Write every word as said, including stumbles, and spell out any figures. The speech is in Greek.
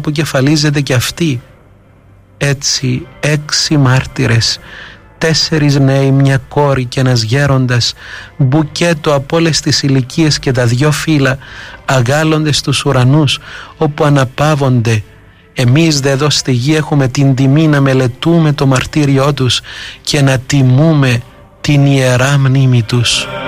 αποκεφαλίζεται κι αυτή. Έτσι έξι μάρτυρες, τέσσερις νέοι, μια κόρη και ένας γέροντας, μπουκέτο από όλες τις ηλικίες και τα δυο φύλλα, αγάλλονται στους ουρανούς όπου αναπαύονται. Εμείς δε εδώ στη γη έχουμε την τιμή να μελετούμε το μαρτύριό τους και να τιμούμε την ιερά μνήμη τους.